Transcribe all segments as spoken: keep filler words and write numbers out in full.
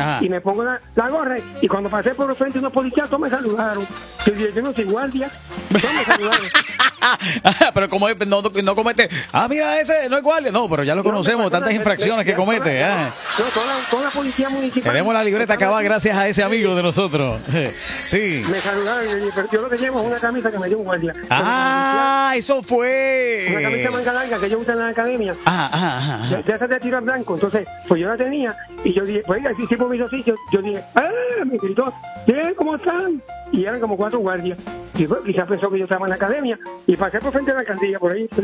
y me pongo la, la gorra, y cuando pasé por el frente unos policías, todos me saludaron. Yo dije, yo no soy guardia, todos me saludaron. Pero como no, no comete, ah, mira, ese no es guardia. No, pero ya lo conocemos, no, tantas infracciones que comete. Toda, ah. no, toda, la, toda la policía municipal. Tenemos la libreta acabada gracias a ese amigo de nosotros. Sí. Me saludaron, pero yo lo que llevo es una camisa que me dio un guardia. Ah, eso fue. Una camisa manga larga que yo usé en la academia. Ajá, ajá, ajá. Ya, ya se te tiro al blanco. Entonces, pues yo la tenía y yo dije, pues así tipo me hizo así, yo, yo dije, ¡ah! Me gritó, bien, ¿cómo están? Y eran como cuatro guardias. Y pues, quizás pensó que yo estaba en la academia y pasé por frente de la alcaldía por ahí.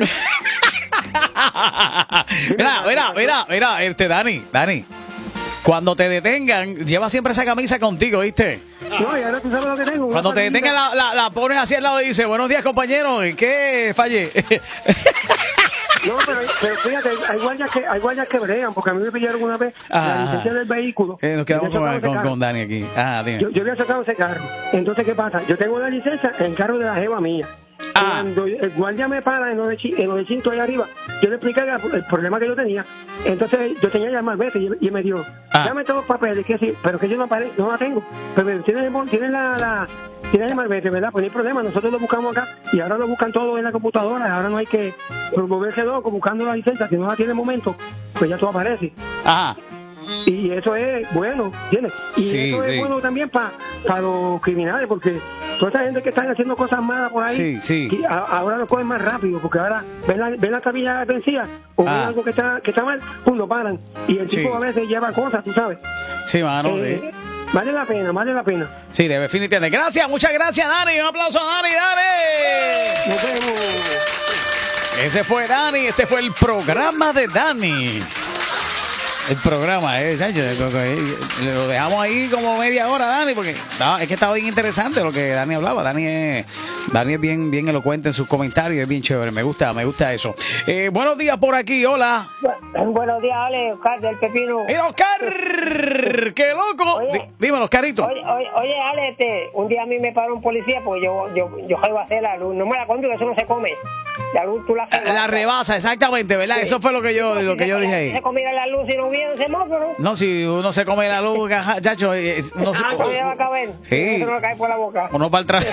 Mira, mira, mira, mira, este Dani, Dani. Cuando te detengan, lleva siempre esa camisa contigo, ¿viste? No, y ahora tú sabes lo que tengo. Cuando te detengan, la, la, la pones así al lado y dices, buenos días, compañero, ¿en qué fallé? No, pero, pero fíjate, hay guardias que hay guardias que bregan, porque a mí me pillaron una vez ah, la licencia del vehículo. Eh, nos quedamos con, con, con Dani aquí. Ah, yo, yo había sacado ese carro. Entonces, ¿qué pasa? Yo tengo la licencia en el carro de la jeva mía. Ah. Cuando el guardia me para en lo de, en lo de Cinto ahí arriba, yo le expliqué el, el problema que yo tenía. Entonces yo tenía ya el malvete y, y me dijo, ah. dame todos los papeles, que sí, pero que yo no, apare, no la tengo. Pero tienes, tienes la, la tienes el malvete, ¿verdad? Pues no hay problema, nosotros lo buscamos acá y ahora lo buscan todo en la computadora. Ahora no hay que moverse loco buscando la licencia, si no la tiene en el momento, pues ya todo aparece. Ajá. Y eso es bueno, ¿entiendes? Y sí, eso sí. es bueno también para pa los criminales, porque toda esa gente que está haciendo cosas malas por ahí, sí, sí. A, ahora lo cogen más rápido, porque ahora ven la, ven la tablilla vencida o ven ah. algo que está, que está mal, pum, lo paran. Y el tipo sí. a veces lleva cosas, tú sabes. Sí, mano, eh, sí. Vale la pena, vale la pena. Sí, definitivamente. Gracias, muchas gracias, Dani. Un aplauso a Dani, Dani. Nos vemos. Ese fue Dani, este fue el programa de Dani. El programa, eh, lo dejamos ahí como media hora, Dani, porque no, es que estaba bien interesante lo que Dani hablaba. Dani es, Dani es bien, bien elocuente en sus comentarios, es bien chévere, me gusta, me gusta eso. Eh, buenos días por aquí, hola. Bu buenos días, Ale, Oscar del Pepino. ¡Mira, Oscar! ¡Qué loco! Oye, dímelo, Oscarito. Oye, oye, oye, Ale, este, un día a mí me paró un policía porque yo, yo, yo iba a hacer la luz, no me la cuento, que eso no se come. La luz tú la rebasas. La rebasa, exactamente, ¿verdad? Sí. Eso fue lo que yo, lo que yo dije ahí. Se comiera la luz y no hubiera un semáforo. No, si uno se come la luz, chacho, uno se... Ah, ¿cómo ya va a caber? Sí. Eso no cae por la boca. Uno para el traje.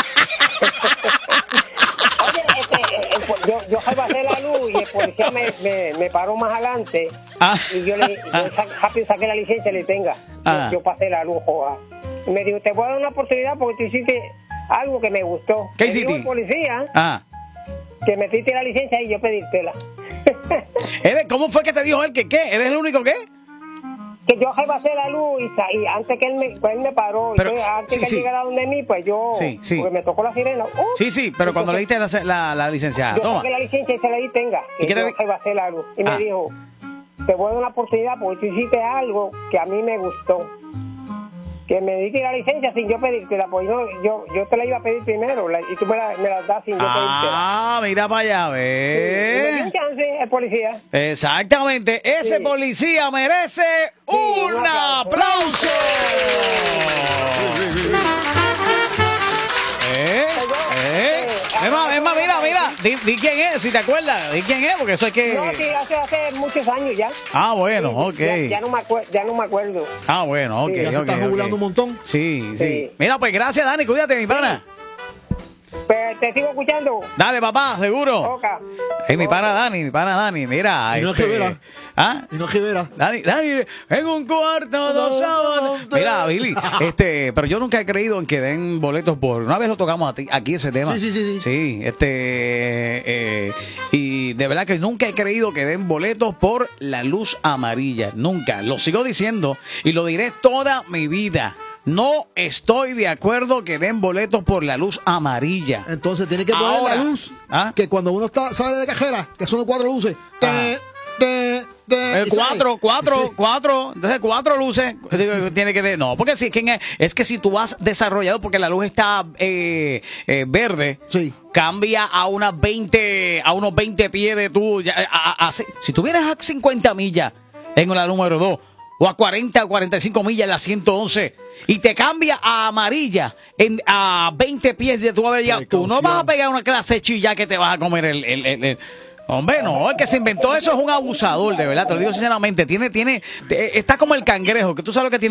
Oye, este, el, yo, yo iba a hacer la luz y el policía me, me, me paró más adelante. Ah. Y yo le yo sa rápido saqué la licencia y le tenga. Ah. Yo, yo pasé la luz, joda. Y me dijo, te voy a dar una oportunidad porque tú hiciste algo que me gustó. ¿Qué hiciste? El policía ah. que metiste la licencia y yo pedírtela. ¿Cómo fue que te dijo él que qué? ¿Eres el único qué? Que yo iba a hacer la luz y, y antes que él me, pues él me paró, pero, entonces, antes sí, que él sí. llegara donde mí, pues yo, sí, sí. porque me tocó la sirena. Uh, sí, sí, pero entonces, cuando le diste la, la, la licenciada, yo toma. saqué la licencia y se la di, tenga, que yo te... iba a hacer la luz. Y ah. me dijo, te voy a dar una oportunidad porque tú hiciste algo que a mí me gustó. Que me diste la licencia sin yo pedírtela, pues yo, yo, yo te la iba a pedir primero la, y tú me la, me la das sin yo ah, pedírtela. Ah, mira para allá, ve. Sí, me dio un chance el policía. Exactamente, ese sí. policía merece sí, un, un aplauso. ¿Eh? ¿Eh? Es más, es más, mira, mira, di, di quién es, si te acuerdas, di quién es, porque eso es que... No, sí, hace, hace muchos años ya. Ah, bueno, sí, ok. Ya, ya, no me ya no me acuerdo. Ah, bueno, ok. Sí. Ya okay, se está jubilando okay. un montón. Sí, sí, sí. Mira, pues gracias, Dani, cuídate, mi pana. Pues te sigo escuchando. Dale, papá, seguro. Oca. Hey, mi pana Dani, mi pana Dani, mira. Y no este... Rivera. ¿Ah? Y no Rivera. Dani, Dani, en un cuarto, dos sábanas. Mira, Billy, este, pero yo nunca he creído en que den boletos por... Una vez lo tocamos aquí ese tema. Sí, sí, sí. Sí, sí este, eh, y de verdad que nunca he creído que den boletos por la luz amarilla. Nunca. Lo sigo diciendo y lo diré toda mi vida. No estoy de acuerdo que den boletos por la luz amarilla. Entonces tiene que poner Ahora, la luz ¿ah? que cuando uno está sale de cajera, que son cuatro luces. Te, te, te, eh, cuatro, cuatro, sí. cuatro. Entonces cuatro luces tiene que de, no, porque si es, es que si tú has desarrollado porque la luz está eh, eh, verde. Sí. Cambia a unas veinte, a unos veinte pies de tú. A, a, a, si tú vienes a cincuenta millas en la número dos. O a cuarenta, cuarenta y cinco millas en la ciento once. Y te cambia a amarilla en, a veinte pies de tu haber llegado. Tú no vas a pegar una clase chilla que te vas a comer el... el, el, el. Hombre, no, el que se inventó eso es un abusador, de verdad. Te lo digo sinceramente. Tiene, tiene, está como el cangrejo, que tú sabes lo que tiene.